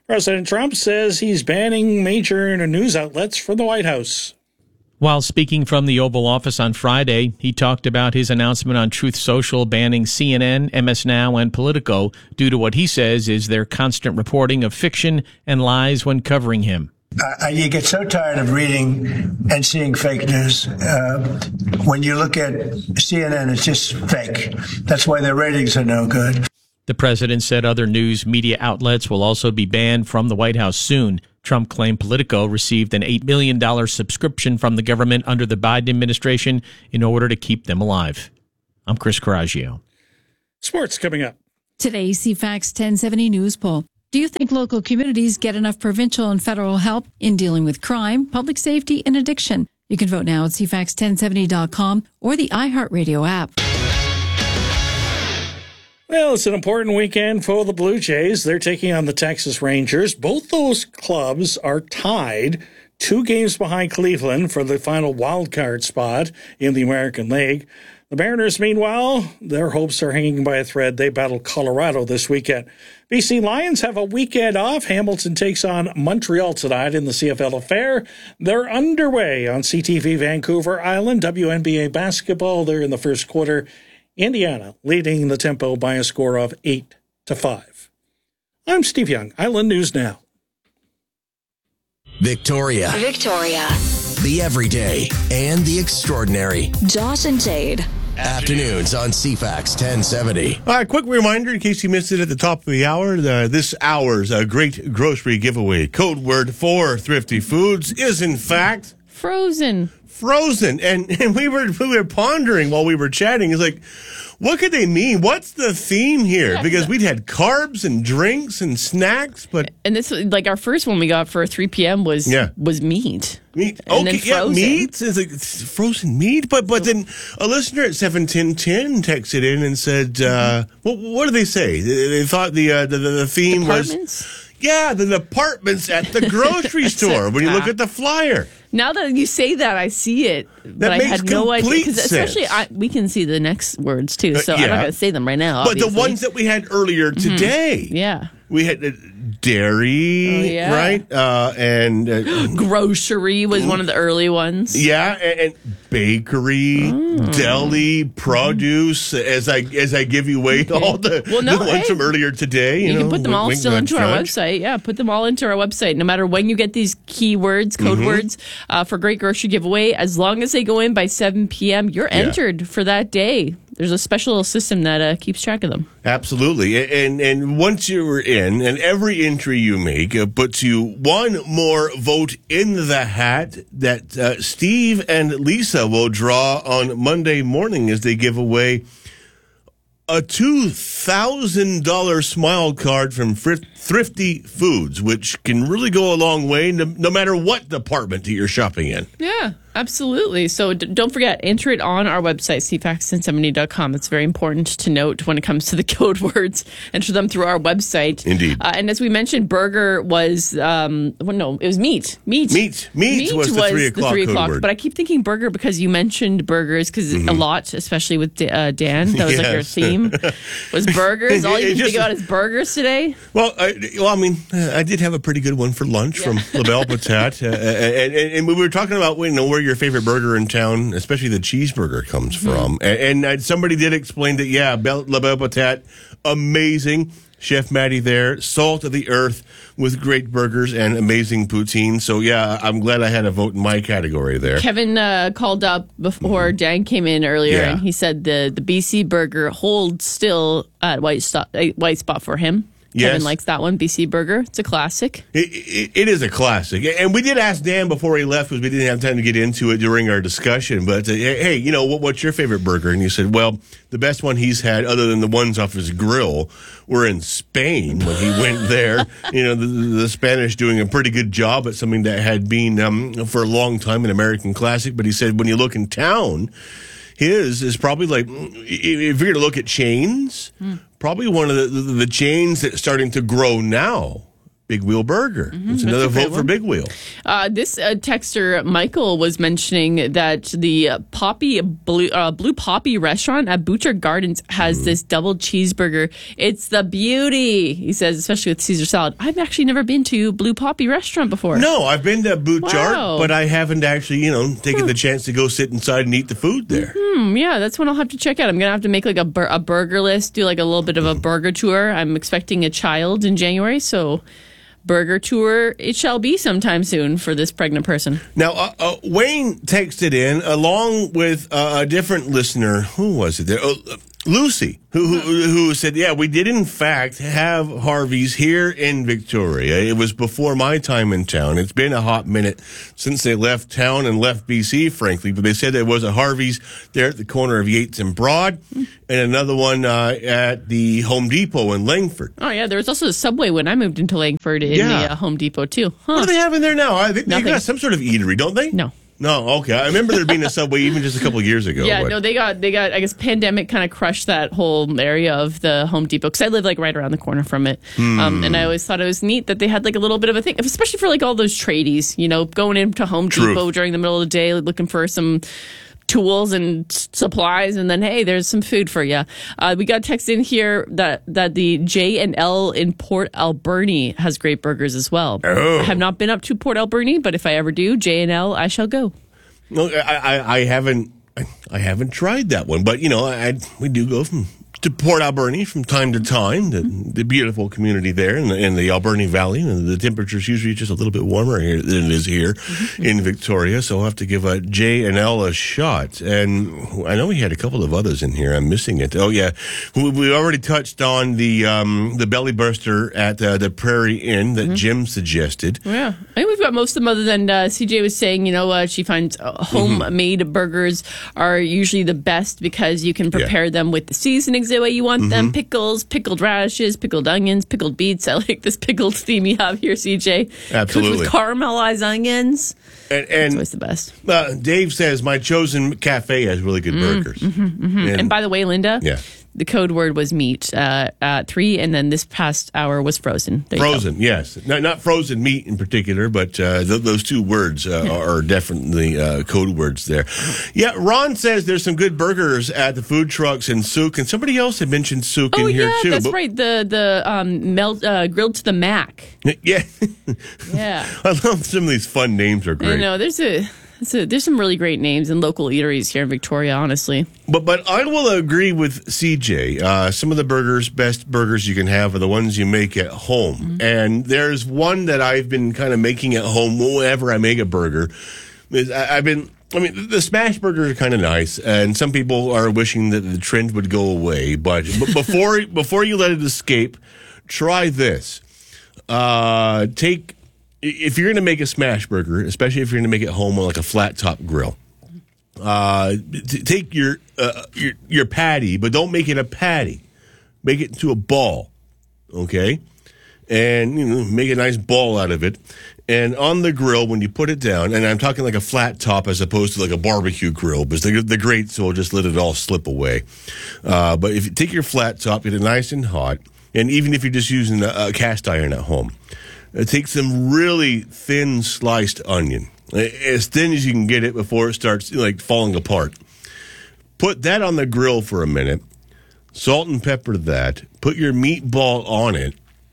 President Trump says he's banning major news outlets from the White House. While speaking from the Oval Office on Friday, he talked about his announcement on Truth Social banning C N N, M S Now, and Politico due to what he says is their constant reporting of fiction and lies when covering him. Uh, you get so tired of reading and seeing fake news. Uh, when you look at C N N, it's just fake. That's why their ratings are no good. The president said other news media outlets will also be banned from the White House soon. Trump claimed Politico received an eight million dollars subscription from the government under the Biden administration in order to keep them alive. I'm Chris Coraggio. Sports coming up. Today's C FAX ten seventy News Poll. Do you think local communities get enough provincial and federal help in dealing with crime, public safety, and addiction? You can vote now at C FAX ten seventy dot com or the iHeartRadio app. Well, it's an important weekend for the Blue Jays. They're taking on the Texas Rangers. Both those clubs are tied two games behind Cleveland for the final wild card spot in the American League. The Mariners, meanwhile, their hopes are hanging by a thread. They battle Colorado this weekend. B C Lions have a weekend off. Hamilton takes on Montreal tonight in the C F L affair. They're underway on C T V Vancouver Island. W N B A basketball, they're in the first quarter. Indiana leading the tempo by a score of eight to five. I'm Steve Young, Island News Now. Victoria. Victoria. The everyday and the extraordinary. Josh and Jade. Afternoons on C FAX ten seventy. All right, quick reminder in case you missed it at the top of the hour. The, this hour's uh, great grocery giveaway code word for Thrifty Foods is, in fact, frozen. Frozen. And, and we were we were pondering while we were chatting. It's like, what could they mean? What's the theme here? Yeah, because we'd had carbs and drinks and snacks, but and this like our first one we got for three p.m. was yeah. was meat. Meat. And okay, then yeah, frozen. meat. It's like it's frozen meat. But but then a listener at seven ten ten texted in and said, uh, what, what did they say? They, they thought the, uh, the, the the theme was yeah, the departments at the grocery store when you look at the flyer. Now that you say that, I see it, That but I makes had no idea. complete Because especially, sense. I, we can see the next words too, so Uh, yeah. I'm not going to say them right now. But obviously. the ones that we had earlier today, Mm-hmm. yeah, we had uh, dairy, Oh, yeah. right, uh, and uh, grocery was one of the early ones. yeah, and, and bakery, Mm. deli, produce. As I as I give you away all the, Well, no, the ones hey. from earlier today, you, You, know, can put them wink, all wink, still nudge, into our nudge. website. Yeah, put them all into our website. No matter when you get these keywords, code Mhm. words uh, for Great Grocery Giveaway, as long as they go in by seven p.m., you're Yeah. entered for that day. There's a special system that uh, keeps track of them. Absolutely. And and once you're in, and every entry you make uh, puts you one more vote in the hat that uh, Steve and Lisa will draw on Monday morning as they give away a two thousand dollars smile card from Fri- Thrifty Foods, which can really go a long way no, no matter what department that you're shopping in. Yeah, absolutely. So d- don't forget, enter it on our website, C FAX ten seventy dot com. It's very important to note when it comes to the code words. Enter them through our website. Indeed. Uh, and as we mentioned, burger was, um, well, no, it was meat. Meat. Meat. Meat was the three o'clock three code o'clock. word. But I keep thinking burger because you mentioned burgers because a lot, especially with D- uh, Dan. That was like your Yes. theme. Was burgers. All you It can just- think about is burgers today. Well, I, well, I mean, uh, I did have a pretty good one for lunch from La Belle Patate, uh, and, and, and we were talking about you know where your favorite burger in town, especially the cheeseburger, comes Mm-hmm. from. And, and uh, somebody did explain that, yeah, Belle, La Belle Patate, amazing. Chef Maddie there, salt of the earth with great burgers and amazing poutine. So, yeah, I'm glad I had a vote in my category there. Kevin uh, called up before Dan came in earlier, Yeah. and he said the, the B C burger holds still at white, stop, uh, white spot for him. Yes. Kevin likes that one, B C burger. It's a classic. It, it, it is a classic. And we did ask Dan before he left because we didn't have time to get into it during our discussion. But, uh, hey, you know, what, what's your favorite burger? And he said, well, the best one he's had, other than the ones off his grill, were in Spain when he went there. You know, the, the Spanish doing a pretty good job at something that had been um, for a long time an American classic. But he said when you look in town, his is probably like, if you're going to look at chains, Hmm. probably one of the, the, the chains that's starting to grow now Big Wheel Burger. Mm-hmm. It's another vote for Big Wheel. Uh, this uh, texter, Michael, was mentioning that the uh, Poppy Blue, uh, Blue Poppy restaurant at Butcher Gardens has mm. this double cheeseburger. It's the beauty, he says, especially with Caesar salad. I've actually never been to Blue Poppy restaurant before. No, I've been to Butcher, wow. but I haven't actually, you know, taken hmm. the chance to go sit inside and eat the food there. Hmm, yeah, that's one I'll have to check out. I'm going to have to make like a, bur- a burger list, do like a little bit of a burger tour. I'm expecting a child in January, so... burger tour it shall be sometime soon for this pregnant person. Now, uh, uh, Wayne texted in along with uh, a different listener. Who was it there? Oh, uh, Lucy, who, who who said, yeah, we did in fact have Harvey's here in Victoria. It was before my time in town. It's been a hot minute since they left town and left B C, frankly, but they said there was a Harvey's there at the corner of Yates and Broad and another one uh, at the Home Depot in Langford. Oh, yeah, there was also a Subway when I moved into Langford in yeah. the uh, Home Depot, too. Huh. What do they have in there now? I think Nothing. they got some sort of eatery, don't they? No. No, okay. I remember there being a Subway even just a couple of years ago. Yeah, but. no, they got, they got. I guess pandemic kind of crushed that whole area of the Home Depot because I live like right around the corner from it, hmm. um, and I always thought it was neat that they had like a little bit of a thing, especially for like all those tradies, you know, going into Home Truth. Depot during the middle of the day looking for some tools and supplies, and then hey, there's some food for you. Uh, we got text in here that that the J and L in Port Alberni has great burgers as well. Oh. I have not been up to Port Alberni, but if I ever do, J and L, I shall go. No, I, I, I haven't. I, I haven't tried that one, but you know, I, we do go from to Port Alberni from time to time. The, the beautiful community there in the, in the Alberni Valley, and the temperature's usually just a little bit warmer here than it is here mm-hmm. in Victoria. So I'll have to give a J and L a shot. And I know we had a couple of others in here. I'm missing it. Oh yeah, we, we already touched on the um, the belly burster at uh, the Prairie Inn that mm-hmm. Jim suggested. Yeah, I think we've got most of them. Other than uh, C J was saying, you know, uh, she finds uh, homemade mm-hmm. burgers are usually the best because you can prepare yeah. them with the seasonings the way you want mm-hmm. them. Pickles, pickled radishes, pickled onions, pickled beets. I like this pickled theme you have here, C J. Absolutely. Cooked with caramelized onions. And, and it's always the best. Uh, Dave says, my chosen cafe has really good mm, burgers. Mm-hmm, mm-hmm. And, and by the way, Linda, yeah. the code word was meat uh, at three, and then this past hour was frozen. There frozen, yes. Not, not frozen meat in particular, but uh, th- those two words uh, are definitely uh, code words there. Yeah, Ron says there's some good burgers at the food trucks in Souk, and somebody else had mentioned Souk oh, in here yeah, too. That's but- right, the the um, melt, uh, grilled to the mac. Yeah. Yeah. I love some of these fun names are great. I know, there's a... So there's some really great names and local eateries here in Victoria, honestly. But but I will agree with C J. Uh, some of the burgers, best burgers you can have are the ones you make at home. Mm-hmm. And there's one that I've been kind of making at home whenever I make a burger. Is I, I've been... I mean, the smash burgers are kind of nice, and some people are wishing that the trend would go away. But, but before before you let it escape, try this. Uh, take... If you're going to make a smash burger, especially if you're going to make it home on like a flat top grill, uh, t- take your, uh, your your patty, but don't make it a patty. Make it into a ball, okay? And you know, make a nice ball out of it. And on the grill, when you put it down, and I'm talking like a flat top as opposed to like a barbecue grill, because the, the grates will just let it all slip away. Uh, but if you take your flat top, get it nice and hot, and even if you're just using a, a cast iron at home, Uh, take some really thin sliced onion, as thin as you can get it before it starts like falling apart. Put that on the grill for a minute, salt and pepper that, put your meatball on it,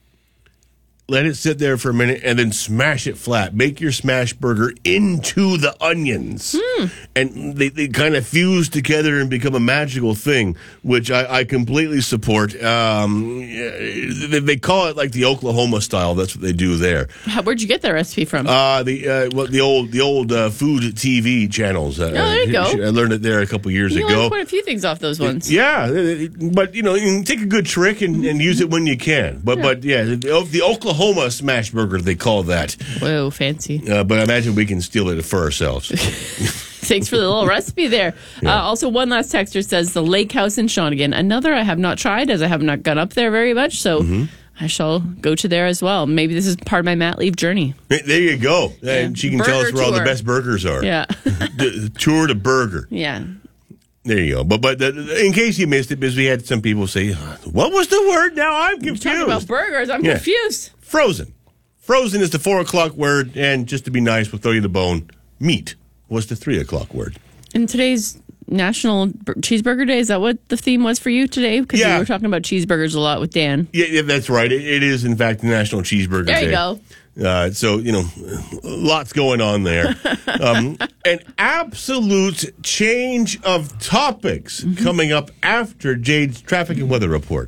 let it sit there for a minute, and then smash it flat. Make your smash burger into the onions. Hmm. And they, they kind of fuse together and become a magical thing, which I, I completely support. Um, they, they call it like the Oklahoma style. That's what they do there. How, where'd you get that recipe from? Uh, the uh, well, the old the old uh, food T V channels. Uh, oh, there you go. I learned it there a couple years you ago. learned quite a few things off those ones. Yeah, but you know, you can take a good trick and, and use it when you can. But yeah. but yeah, the, the Oklahoma smash burger, they call that. Whoa, fancy. Uh, but I imagine we can steal it for ourselves. Thanks for the little recipe there. Yeah. Uh, also, one last texter says the Lake House in Shawnigan. Another I have not tried, as I have not gone up there very much. So mm-hmm. I shall go to there as well. Maybe this is part of my mat leave journey. There you go. Yeah. And she can burger tell us where tour. all the best burgers are. Yeah. the, the tour to burger. Yeah. There you go. But but the, in case you missed it, because we had some people say, what was the word? Now I'm confused. You're talking about burgers. I'm yeah. confused. Frozen. Frozen is the four o'clock word, and just to be nice, we'll throw you the bone. Meat was the three o'clock word. And today's National Cheeseburger Day, is that what the theme was for you today? Because yeah. we were talking about cheeseburgers a lot with Dan. Yeah, yeah that's right. It, it is, in fact, National Cheeseburger there Day. There you go. Uh, so, you know, lots going on there. um, an absolute change of topics mm-hmm. coming up after Jade's traffic and weather report.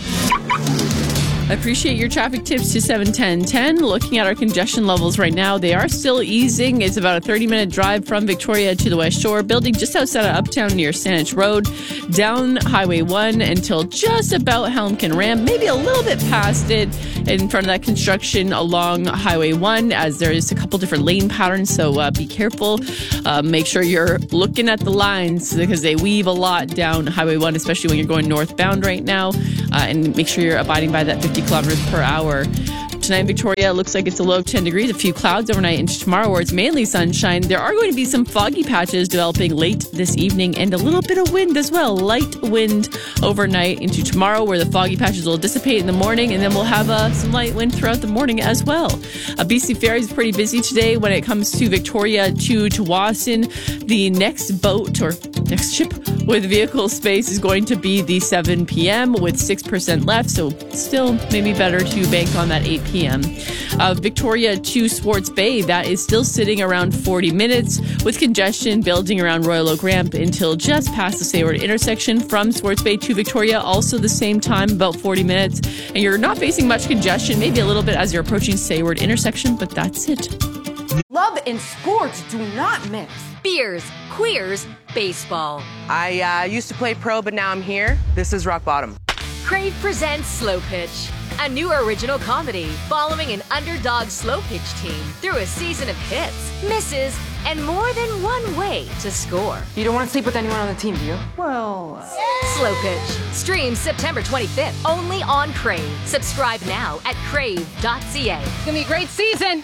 I appreciate your traffic tips to seven ten ten. Looking at our congestion levels right now, they are still easing. It's about a thirty-minute drive from Victoria to the West Shore, building just outside of Uptown near Saanich Road, down Highway one until just about Helmkin Ramp, maybe a little bit past it in front of that construction along Highway one, as there is a couple different lane patterns, so uh, be careful. Uh, make sure you're looking at the lines because they weave a lot down Highway one, especially when you're going northbound right now, uh, and make sure you're abiding by that fifty kilometers per hour. Tonight in Victoria, it looks like it's a low of ten degrees, a few clouds overnight into tomorrow where it's mainly sunshine. There are going to be some foggy patches developing late this evening and a little bit of wind as well. Light wind overnight into tomorrow where the foggy patches will dissipate in the morning, and then we'll have uh, some light wind throughout the morning as well. Uh, B C Ferry is pretty busy today when it comes to Victoria to Tsawwassen. The next boat or next ship with vehicle space is going to be the seven p.m. with six percent left, so still maybe better to bank on that eight p.m. Uh, Victoria to Swartz Bay, that is still sitting around forty minutes with congestion building around Royal Oak Ramp until just past the Sayward intersection. From Swartz Bay to Victoria, also the same time, about forty minutes. And you're not facing much congestion, maybe a little bit as you're approaching Sayward intersection, but that's it. Love and sports do not mix. Beers, queers, baseball. I uh, used to play pro, but now I'm here. This is rock bottom. Crave presents Slow Pitch, a new original comedy following an underdog slow pitch team through a season of hits, misses, and more than one way to score. You don't want to sleep with anyone on the team, do you? Well... Uh... Slow Pitch. Streams September twenty-fifth, only on Crave. Subscribe now at crave dot c a. It's going to be a great season.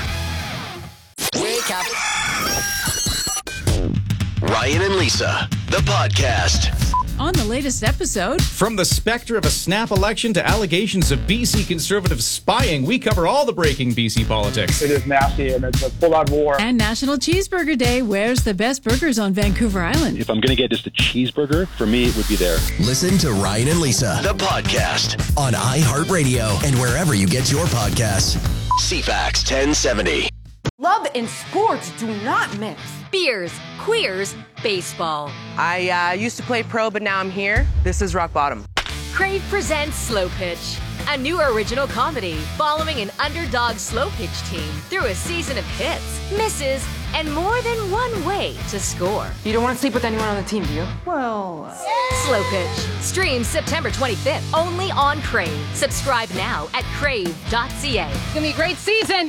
Wake up. Ryan and Lisa, the podcast. On the latest episode, from the specter of a snap election to allegations of B C conservative spying, we cover all the breaking B C politics. It is nasty and it's a full-on war. And National Cheeseburger Day. Where's the best burgers on Vancouver Island? If I'm going to get just a cheeseburger, for me, it would be there. Listen to Ryan and Lisa, the podcast, on iHeartRadio and wherever you get your podcasts. C FAX ten seventy. Love and sports do not mix. Beers, queers, baseball. I uh, used to play pro, but now I'm here. This is rock bottom. Crave presents Slow Pitch, a new original comedy following an underdog slow pitch team through a season of hits, misses, and more than one way to score. You don't want to sleep with anyone on the team, do you? Well... Uh... Slow Pitch. Streams September twenty-fifth, only on Crave. Subscribe now at crave dot c a. It's going to be a great season.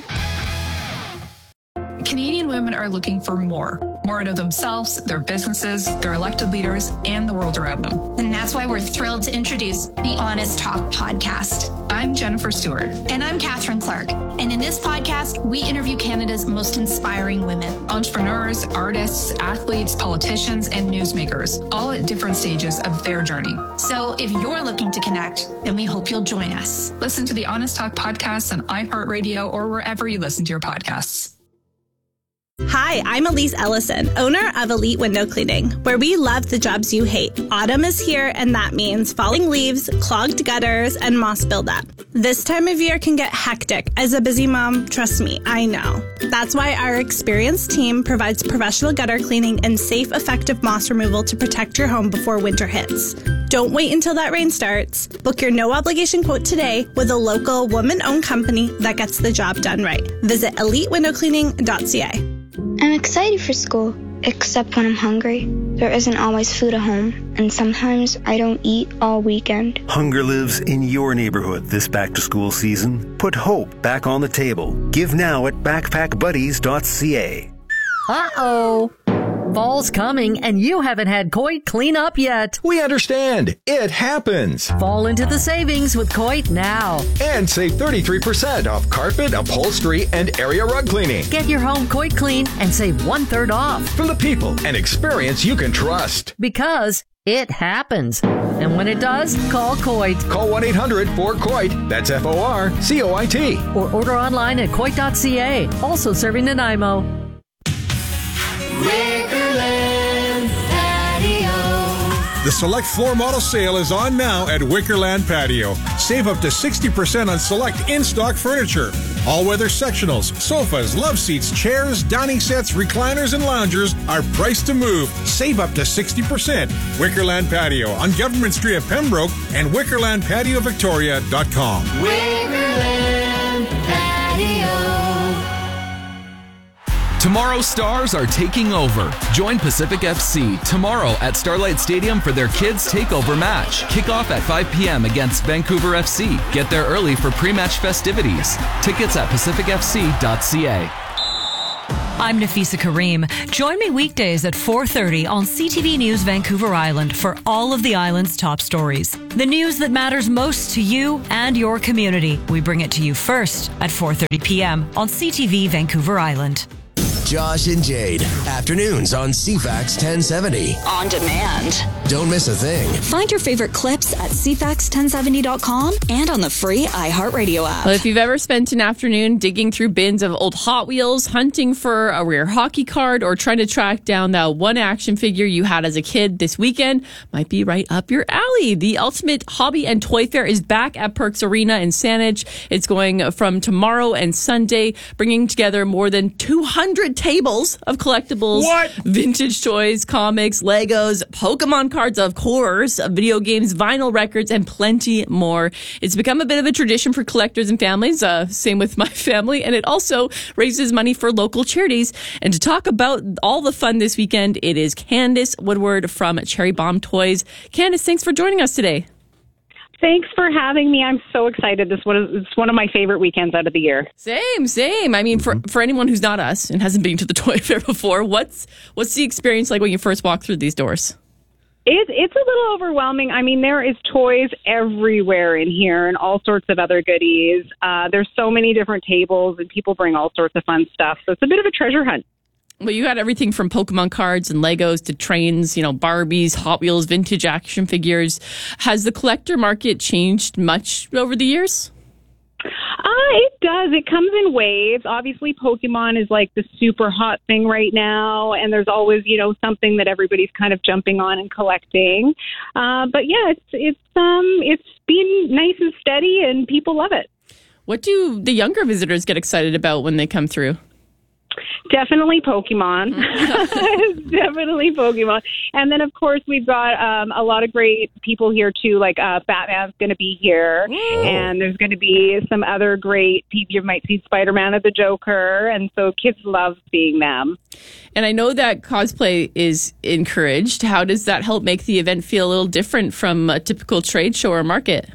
Canadian women are looking for more. More out of themselves, their businesses, their elected leaders, and the world around them. And that's why we're thrilled to introduce the Honest Talk podcast. I'm Jennifer Stewart. And I'm Catherine Clark. And in this podcast, we interview Canada's most inspiring women. Entrepreneurs, artists, athletes, politicians, and newsmakers, all at different stages of their journey. So if you're looking to connect, then we hope you'll join us. Listen to the Honest Talk podcast on iHeartRadio or wherever you listen to your podcasts. Hi, I'm Elise Ellison, owner of Elite Window Cleaning, where we love the jobs you hate. Autumn is here, and that means falling leaves, clogged gutters, and moss buildup. This time of year can get hectic. As a busy mom, trust me, I know. That's why our experienced team provides professional gutter cleaning and safe, effective moss removal to protect your home before winter hits. Don't wait until that rain starts. Book your no-obligation quote today with a local woman-owned company that gets the job done right. Visit elite window cleaning dot c a. I'm excited for school, except when I'm hungry. There isn't always food at home, and sometimes I don't eat all weekend. Hunger lives in your neighborhood this back-to-school season. Put hope back on the table. Give now at backpack buddies dot c a. Uh-oh. Fall's coming, and you haven't had Coit clean up yet. We understand. It happens. Fall into the savings with Coit now. And save thirty-three percent off carpet, upholstery, and area rug cleaning. Get your home Coit clean and save one-third off. From the people and experience you can trust. Because It happens. And when it does, call Coit. Call one eight hundred four C O I T. That's F O R C O I T. Or order online at coit dot c a. Also serving Nanaimo. Wickerland Patio. The select floor model sale is on now at Wickerland Patio. Save up to sixty percent on select in-stock furniture. All-weather sectionals, sofas, love seats, chairs, dining sets, recliners, and loungers are priced to move. Save up to sixty percent. Wickerland Patio on Government Street at Pembroke and wickerland patio victoria dot com. Wickerland Patio. Tomorrow's stars are taking over. Join Pacific F C tomorrow at Starlight Stadium for their Kids Takeover match. Kickoff at five p.m. against Vancouver F C. Get there early for pre-match festivities. Tickets at pacific f c dot c a. I'm Nafisa Kareem. Join me weekdays at four thirty on C T V News Vancouver Island for all of the island's top stories. The news that matters most to you and your community. We bring it to you first at four thirty p.m. on C T V Vancouver Island. Josh and Jade. Afternoons on C FAX ten seventy. On demand. Don't miss a thing. Find your favorite clips at c fax ten seventy dot com and on the free iHeartRadio app. Well, if you've ever spent an afternoon digging through bins of old Hot Wheels, hunting for a rare hockey card, or trying to track down that one action figure you had as a kid, this weekend might be right up your alley. The Ultimate Hobby and Toy Fair is back at Perks Arena in Saanich. It's going from tomorrow and Sunday, bringing together more than two hundred tables of collectibles, what? vintage toys, comics, Legos, Pokemon cards, of course, video games, vinyl records, and plenty more. It's become a bit of a tradition for collectors and families, uh, same with my family, and it also raises money for local charities. And to talk about all the fun this weekend, it is Candace Woodward from Cherry Bomb Toys. Candace, thanks for joining us today. Thanks for having me. I'm so excited. This one is it's one of my favorite weekends out of the year. Same, same. I mean, for, for anyone who's not us and hasn't been to the toy fair before, what's what's the experience like when you first walk through these doors? It, it's a little overwhelming. I mean, there is toys everywhere in here and all sorts of other goodies. Uh, there's so many different tables and people bring all sorts of fun stuff. So it's a bit of a treasure hunt. Well, you got everything from Pokemon cards and Legos to trains, you know, Barbies, Hot Wheels, vintage action figures. Has the collector market changed much over the years? Uh, it does. It comes in waves. Obviously, Pokemon is like the super hot thing right now, and there's always, you know, something that everybody's kind of jumping on and collecting. Uh, but yeah, it's it's um it's been nice and steady, and people love it. What do the younger visitors get excited about when they come through? Definitely Pokemon. Definitely Pokemon. And then, of course, we've got um, a lot of great people here, too. Like uh, Batman's going to be here. Oh. And there's going to be some other great people. You might see Spider-Man or the Joker. And so kids love seeing them. And I know that cosplay is encouraged. How does that help make the event feel a little different from a typical trade show or market?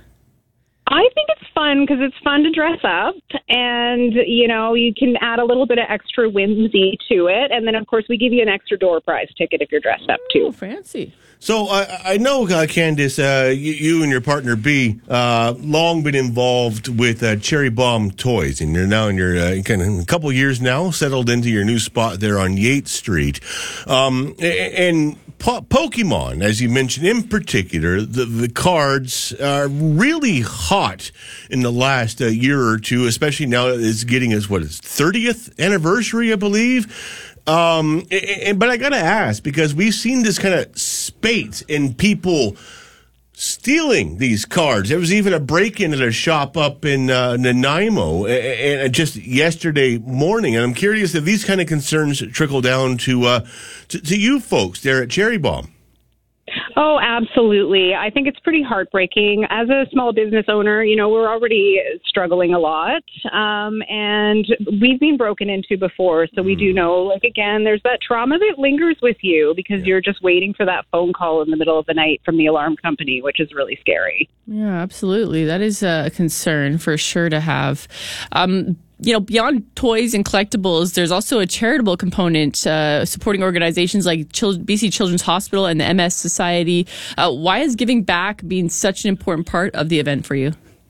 I think it's fun because it's fun to dress up and, you know, you can add a little bit of extra whimsy to it. And then, of course, we give you an extra door prize ticket if you're dressed up, too. Oh, fancy. So uh, I know, uh, Candace, uh, you, you and your partner B, uh, long been involved with uh, Cherry Bomb Toys, and you're now in your uh, kind of a couple of years now settled into your new spot there on Yates Street. Um, and po- Pokemon, as you mentioned, in particular, the, the cards are really hot in the last uh, year or two, especially now that it's getting its, what, its thirtieth anniversary, I believe. Um, and, but I got to ask, because we've seen this kind of spate in people stealing these cards. There was even a break-in at a shop up in uh, Nanaimo and, and just yesterday morning. And I'm curious if these kind of concerns trickle down to, uh, to, to you folks there at Cherry Bomb. Oh, absolutely. I think it's pretty heartbreaking. As a small business owner, you know, we're already struggling a lot. Um, and we've been broken into before. So we do know, like, again, there's that trauma that lingers with you because yeah. you're just waiting for that phone call in the middle of the night from the alarm company, which is really scary. Yeah, absolutely. That is a concern for sure to have. Um, You know, beyond toys and collectibles, there's also a charitable component uh, supporting organizations like Chil- B C Children's Hospital and the M S Society. Uh, why is giving back being such an important part of the event for you?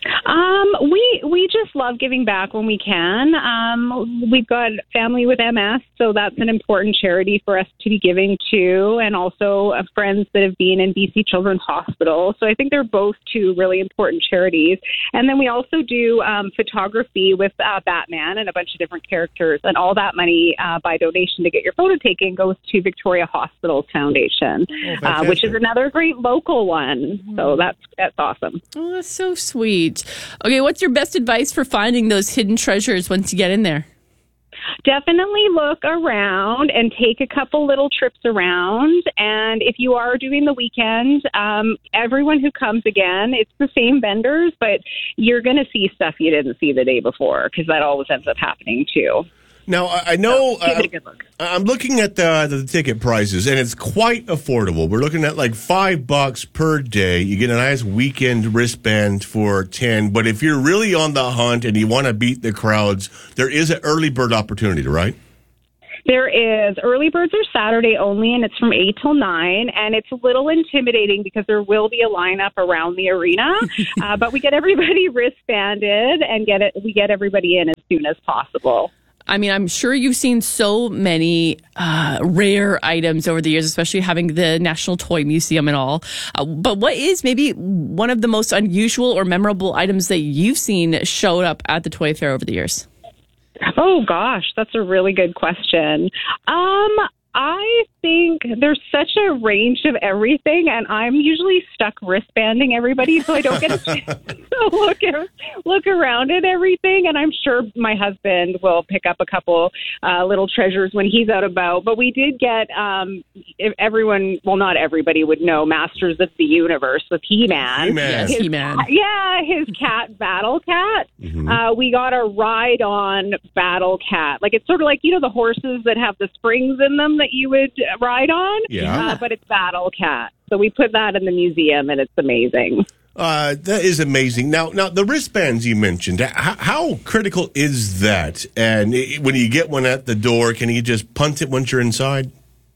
Um, we we just love giving back when we can. Um, we've got family with M S, so that's an important charity for us to be giving to, and also uh, friends that have been in B C Children's Hospital. So I think they're both two really important charities. And then we also do um, photography with uh, Batman and a bunch of different characters, and all that money uh, by donation to get your photo taken goes to Victoria Hospitals Foundation, Oh, uh, which is another great local one. So that's that's awesome. Oh, that's so sweet. Okay, what's your best advice for finding those hidden treasures once you get in there? Definitely look around and take a couple little trips around. And if you are doing the weekend, um, everyone who comes again, it's the same vendors, but you're going to see stuff you didn't see the day before, because that always ends up happening too. Now, I I know So, give it a uh, good look. I'm looking at the, the ticket prices, and it's quite affordable. We're looking at like five bucks per day. You get a nice weekend wristband for ten. But if you're really on the hunt and you want to beat the crowds, there is an early bird opportunity, right? There is. Early birds are Saturday only, and it's from eight till nine, and it's a little intimidating because there will be a lineup around the arena, uh, but we get everybody wristbanded and get it. We get everybody in as soon as possible. I mean, I'm sure you've seen so many uh, rare items over the years, especially having the National Toy Museum and all. Uh, but what is maybe one of the most unusual or memorable items that you've seen showed up at the Toy Fair over the years? Oh, gosh, that's a really good question. Um, I think there's such a range of everything, and I'm usually stuck wristbanding everybody, so I don't get a chance to look at, look around at everything. And I'm sure my husband will pick up a couple uh, little treasures when he's out about. But we did get, um, if everyone, well, not everybody would know, Masters of the Universe with He-Man. He-Man. Yes, His- He-Man. Yeah, his cat, Battle Cat. Mm-hmm. Uh, we got a ride on Battle Cat. Like, it's sort of like, you know, the horses that have the springs in them that you would ride on? Yeah. Uh, but it's Battle Cat. So we put that in the museum, and it's amazing. Uh, that is amazing. Now, now the wristbands you mentioned, how, how critical is that? And i- when you get one at the door, can you just punt it once you're inside?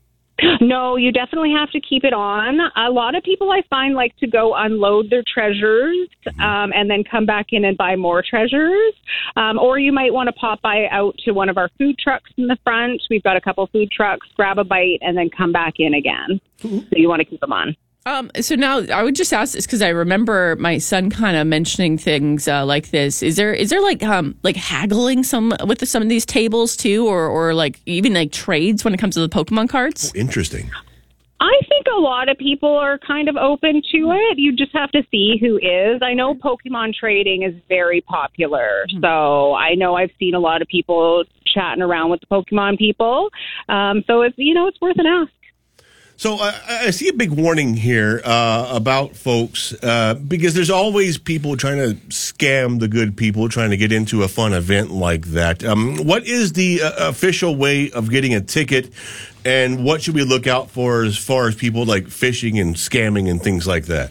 No, you definitely have to keep it on. A lot of people I find like to go unload their treasures um, and then come back in and buy more treasures. Um, or you might want to pop by out to one of our food trucks in the front. We've got a couple food trucks, grab a bite, and then come back in again. So you want to keep them on. Um, so now I would just ask this because I remember my son kind of mentioning things uh, like this. Is there is there like um like haggling some with the, some of these tables too, or or like even like trades when it comes to the Pokemon cards? Interesting. I think a lot of people are kind of open to it. You just have to see who is. I know Pokemon trading is very popular. So I know I've seen a lot of people chatting around with the Pokemon people. Um, so it's, you know, it's worth an ask. So uh, I see a big warning here uh, about folks uh, because there's always people trying to scam the good people, trying to get into a fun event like that. Um, what is the uh, official way of getting a ticket, and what should we look out for as far as people like phishing and scamming and things like that?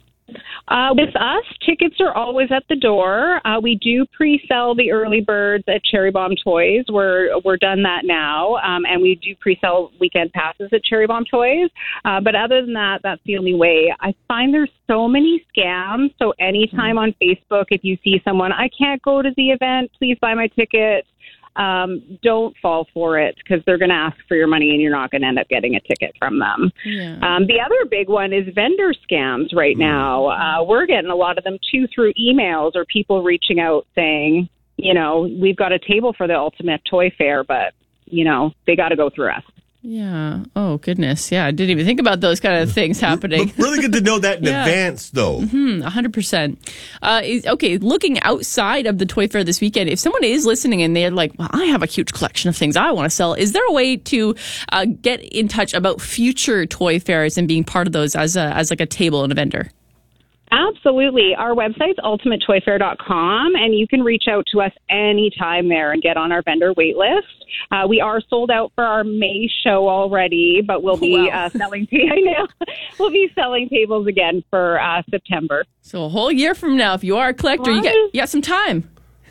Uh, with us, tickets are always at the door. Uh, we do pre-sell the early birds at Cherry Bomb Toys. We're we're done that now, um, and we do pre-sell weekend passes at Cherry Bomb Toys. Uh, but other than that, that's the only way. I find there's so many scams. So anytime on Facebook, if you see someone, I can't go to the event, please buy my ticket. Um, don't fall for it, because they're going to ask for your money and you're not going to end up getting a ticket from them. Yeah. Um, the other big one is vendor scams right now. Uh, we're getting a lot of them too through emails or people reaching out saying, you know, we've got a table for the Ultimate Toy Fair, but, you know, they got to go through us. Yeah. Oh, goodness. Yeah. I didn't even think about those kind of things happening. Really good to know that in Yeah. advance, though. Mm-hmm, one hundred percent. Uh, is, okay, looking outside of the Toy Fair this weekend, if someone is listening and they're like, well, I have a huge collection of things I want to sell, is there a way to uh, get in touch about future Toy Fairs and being part of those as a, as like a table and a vendor? Absolutely. Our website's ultimate toy fair dot com, and you can reach out to us anytime there and get on our vendor wait list. Uh, we are sold out for our May show already, but we'll be Wow. uh, selling. T- I know we'll be selling tables again for uh, September. So a whole year from now, if you are a collector, you, get, you got some time.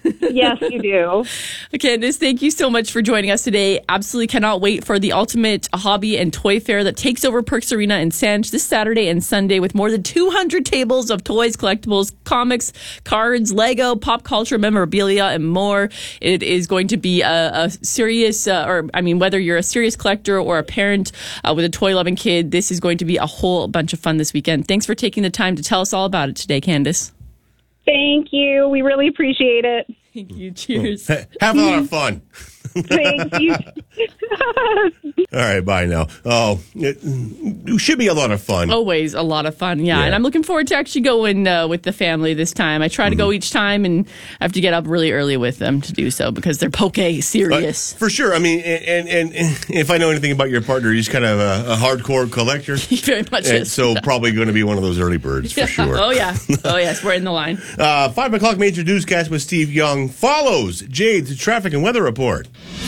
Yes, you do. Candace, thank you so much for joining us today. Absolutely cannot wait for the Ultimate Hobby and Toy Fair that takes over Perks Arena in Sanch this Saturday and Sunday with more than two hundred tables of toys, collectibles, comics, cards, Lego, pop culture, memorabilia, and more. It is going to be a, a serious, uh, or I mean, whether you're a serious collector or a parent uh, with a toy-loving kid, this is going to be a whole bunch of fun this weekend. Thanks for taking the time to tell us all about it today, Candace. Thank you. We really appreciate it. Thank you. Cheers. Have a lot of fun. Thank you. All right, bye now. Oh, it, it should be a lot of fun. Always a lot of fun, yeah. Yeah. And I'm looking forward to actually going uh, with the family this time. I try to Mm-hmm. go each time, and I have to get up really early with them to do so because they're poke serious. Uh, for sure. I mean, and, and, and if I know anything about your partner, he's kind of a, a hardcore collector. He very much and is. so probably going to be one of those early birds for sure. Oh, yeah. Oh, yes. We're in the line. Uh, five o'clock major newscast with Steve Young follows Jade's traffic and weather report.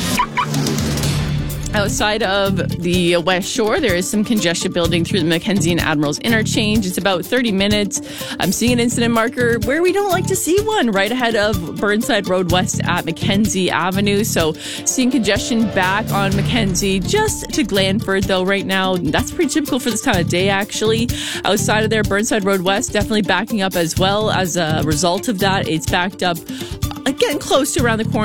Outside of the West Shore, there is some congestion building through the Mackenzie and Admirals interchange. It's about thirty minutes. I'm seeing an incident marker where we don't like to see one right ahead of Burnside Road West at Mackenzie Avenue. So seeing congestion back on Mackenzie just to Glanford, though, right now. That's pretty typical for this time of day, actually. Outside of there, Burnside Road West definitely backing up as well. As a result of that, it's backed up, uh, getting close to around the corner.